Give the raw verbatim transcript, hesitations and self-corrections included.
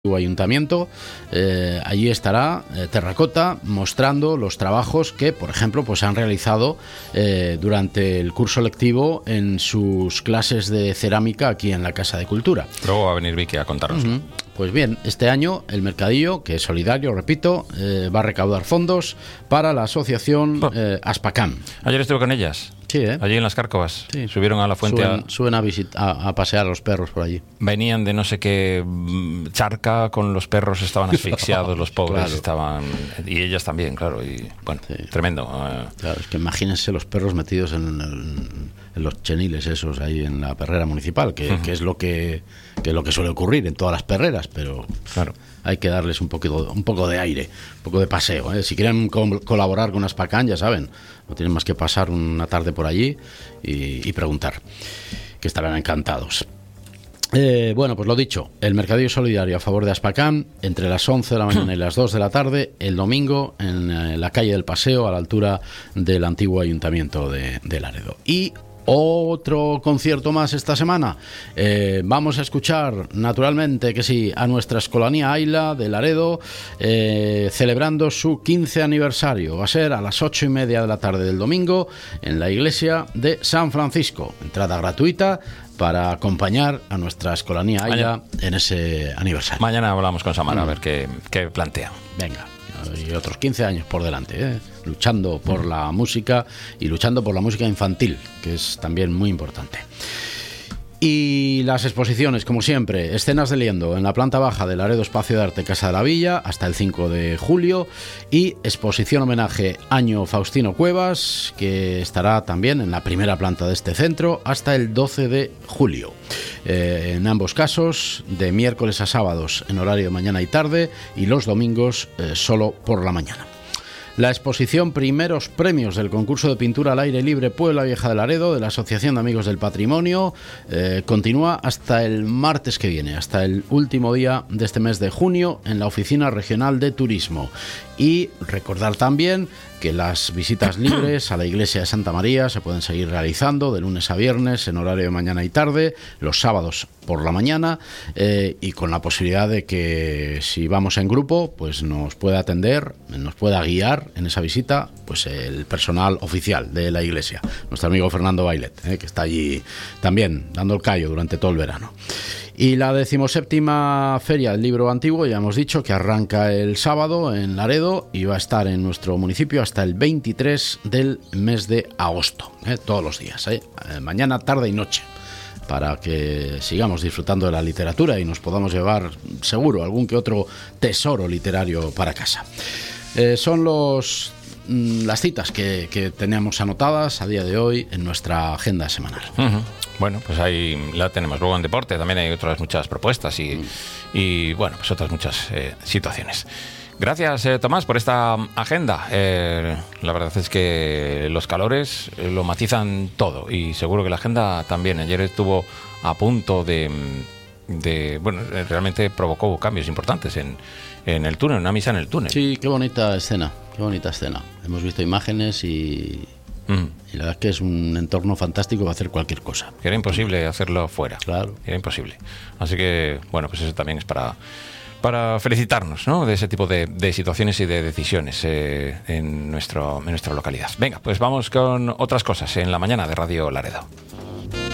Ayuntamiento. Eh, allí estará eh, Terracota mostrando los trabajos que, por ejemplo, pues han realizado eh, durante el curso lectivo en sus clases de cerámica aquí en la Casa de Cultura. Luego va a venir Vicky a contarnos. Uh-huh. Pues bien, este año el mercadillo, que es solidario, repito, eh, va a recaudar fondos para la asociación eh, Aspacam. Ayer estuve con ellas. Sí, ¿eh? Allí en las Cárcovas. Sí. Subieron a la fuente. Suben, a... suben a, visit- a, a pasear a los perros por allí. Venían de no sé qué charca con los perros, estaban asfixiados, los pobres Claro. estaban. Y ellas también, claro. Y bueno, Sí. tremendo. Claro, es que imagínense los perros metidos en, el, en los cheniles esos ahí en la perrera municipal, que, uh-huh. que es lo que, que es lo que suele ocurrir en todas las perreras, pero claro. Hay que darles un poquito, un poco de aire, un poco de paseo, ¿eh? Si quieren co- colaborar con Aspacam, ya saben, no tienen más que pasar una tarde por allí y, y preguntar, que estarán encantados. Eh, bueno, pues lo dicho, el mercadillo solidario a favor de Aspacam entre las once de la mañana y las dos de la tarde el domingo en eh, la calle del Paseo, a la altura del antiguo ayuntamiento de, de Laredo. Y otro concierto más esta semana. Eh, vamos a escuchar, naturalmente, que sí, a nuestra escolanía Aila de Laredo, eh, celebrando su quince aniversario. Va a ser a las ocho y media de la tarde del domingo en la iglesia de San Francisco. Entrada gratuita para acompañar a nuestra escolanía Aila mañana, en ese aniversario. Mañana hablamos con Samara mm. a ver qué, qué plantea. Venga. Y otros quince años por delante, ¿eh? Luchando por la música y luchando por la música infantil, que es también muy importante. Y las exposiciones, como siempre, escenas de liendo en la planta baja del Laredo Espacio de Arte Casa de la Villa hasta el cinco de julio, y exposición homenaje Año Faustino Cuevas, que estará también en la primera planta de este centro hasta el doce de julio. Eh, en ambos casos, de miércoles a sábados en horario de mañana y tarde, y los domingos eh, solo por la mañana. La exposición Primeros Premios del concurso de pintura al aire libre Puebla Vieja de Laredo de la Asociación de Amigos del Patrimonio eh, continúa hasta el martes que viene, hasta el último día de este mes de junio en la Oficina Regional de Turismo. Y recordar también que las visitas libres a la iglesia de Santa María se pueden seguir realizando de lunes a viernes en horario de mañana y tarde, los sábados por la mañana, eh, y con la posibilidad de que si vamos en grupo, pues nos pueda atender, nos pueda guiar en esa visita, pues el personal oficial de la iglesia, nuestro amigo Fernando Bailet, eh, que está allí también dando el callo durante todo el verano. Y la decimoséptima Feria del Libro Antiguo, ya hemos dicho que arranca el sábado en Laredo y va a estar en nuestro municipio hasta el veintitrés del mes de agosto, ¿eh? Todos los días, ¿eh? Mañana, tarde y noche, para que sigamos disfrutando de la literatura y nos podamos llevar, seguro, algún que otro tesoro literario para casa. Eh, son los... las citas que, que tenemos anotadas a día de hoy en nuestra agenda semanal. Uh-huh. Bueno, pues ahí la tenemos. Luego en deporte también hay otras muchas propuestas y, mm. y bueno, pues otras muchas eh, situaciones. Gracias, eh, Tomás, por esta agenda. Eh, la verdad es que los calores eh, lo matizan todo y seguro que la agenda también. Ayer estuvo a punto de... de bueno, realmente provocó cambios importantes en, en el túnel, una misa en el túnel. Sí, qué bonita escena, qué bonita escena. Hemos visto imágenes y, mm. y la verdad es que es un entorno fantástico para hacer cualquier cosa. Era imposible hacerlo fuera. Claro. Era imposible. Así que, bueno, pues eso también es para, para felicitarnos, ¿no? De ese tipo de, de situaciones y de decisiones eh, en, nuestro, en nuestra localidad. Venga, pues vamos con otras cosas en la mañana de Radio Laredo.